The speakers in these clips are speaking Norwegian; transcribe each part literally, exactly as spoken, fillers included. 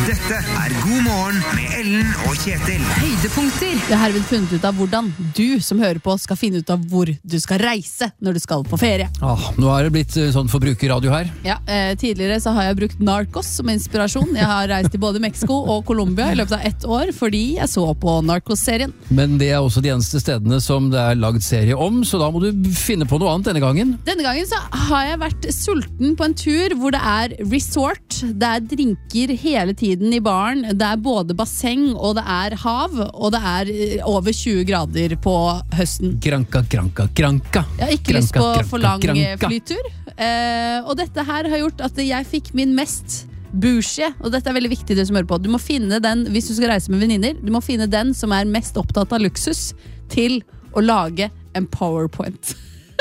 Dette er God morgen med Ellen og Kjetil. Høydepunkter. Jeg har herved funnet ut av hvordan du som hører på skal finne ut av hvor du skal reise når du skal på ferie. Ah, nå er det blitt sånn forbrukerradio her. Ja, eh, tidligere så har jeg brukt Narcos som inspirasjon. Jeg har reist til både Mexico og Colombia i løpet av ett år fordi jeg så på Narcos-serien. Men det er også de eneste stedene som det er lagd serie om, så da må du finne på noe annet denne gangen. Denne gangen så har jeg vært sulten på en tur hvor det er resort, det er drinker hele tiden i baren, det er både basseng og det er hav, og det er over tjue grader på høsten. Granka, granka, granka. Jeg har ikke granka, lyst på granka, for lang granka. flytur, eh, og dette her har gjort at jeg fikk min mest bougie, og dette er veldig viktig det som hører på. Du må finne den, hvis du skal reise med venninner, du må finne den som er mest opptatt av luksus til å lage en PowerPoint.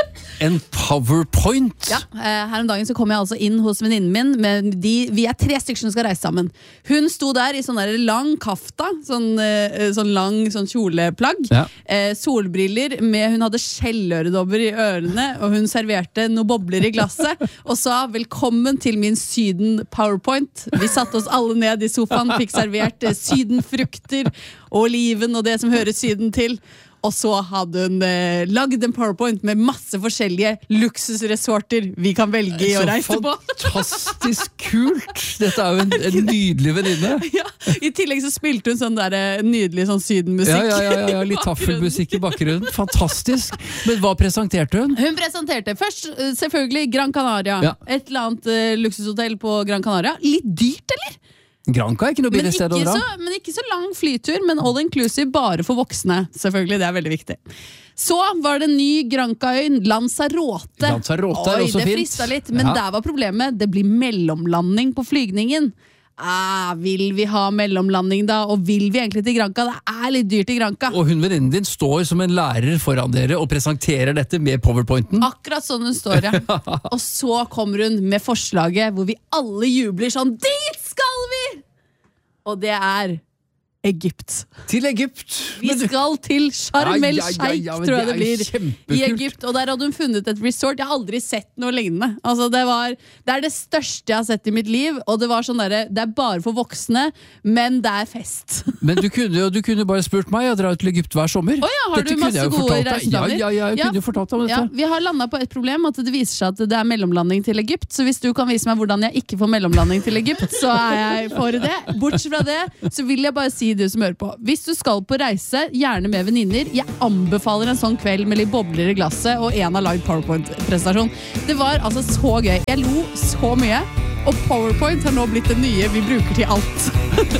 En PowerPoint? Ja, eh, her om dagen så kom jeg altså inn hos venninnen min med de, vi er tre stykker som skal reise sammen. Hun sto der i sånn der lang kafta, sånn, eh, sånn lang sånn kjoleplagg, Ja. eh, solbriller med, hun hadde skjelløredobber i ørene, og hun serverte noen bobler i glasset, og sa velkommen til min syden PowerPoint. Vi satte oss alle ned i sofaen, fikk servert eh, sydenfrukter og oliven og det som hører syden til. Og så hadde hun eh, lagd en PowerPoint med masse forskjellige luksusresorter vi kan velge i å reise på. Så fantastisk kult! Dette er jo en, en nydelig venninne. Ja, i tillegg så spilte hun sånn der eh, nydelig sånn sydenmusikk. Ja, ja, ja, ja, ja, litt taffelmusikk i bakgrunnen. Fantastisk. Men hva presenterte hun? Hun presenterte først eh, selvfølgelig Gran Canaria. Ja. Et eller annet eh, luksushotell på Gran Canaria. Litt dyrt, eller? Granca er ikke noe Men billig sted å ikke, dra. så, men ikke så lang flytur, men all inclusive bare for voksne. Selvfølgelig, det er veldig viktig. Så var det en ny Grancaøy, Lanzarote. Lanzarote er Oi, også det fint. fristet litt, men Ja. der var problemet. Det blir mellomlanding på flygningen. Ah, vil vi ha mellomlanding da? Og vil vi egentlig til Granca? Det er litt dyrt i Granca. Og hun venninnen din står som en lærer foran dere og presenterer dette med PowerPointen. Akkurat sånn hun står, ja. Og så kommer hun med forslaget hvor vi alle jubler sånn, dit skal vi! Og det er Egypt. Til Egypt. Vi Men du- skal til Sharm el Ja, ja, ja, Sheikh, ja, men tror jeg det det er blir, kjempekult. i Egypt. Og der hadde hun funnet et resort. Jeg har aldri sett noe lignende. Altså, det, var, det er det største jeg har sett i mitt liv. Og det var sånn der, det er bare for voksne, men det er fest. Men du kunne jo du kunne bare spurt meg å dra til Egypt hver sommer. Å ja, har Dette du kunne masse jeg jo gode fortalt deg. reiseplaner? Ja, ja, ja, jeg Ja. kunne jo fortalt deg om Ja, dette. vi har landet på et problem, at det viser seg at det er mellomlanding til Egypt. Så hvis du kan vise meg hvordan jeg ikke får mellomlanding til Egypt, så er jeg for det. Bortsett fra det, så vil jeg bare si du som hører på. Hvis du skal på reise, gjerne med venninner, jeg anbefaler en sånn kveld med litt bobler i glasset og en har lagd PowerPoint-presentasjon. Det var altså så gøy. Jeg lo så mye, og PowerPoint har nå blitt det nye vi bruker til alt.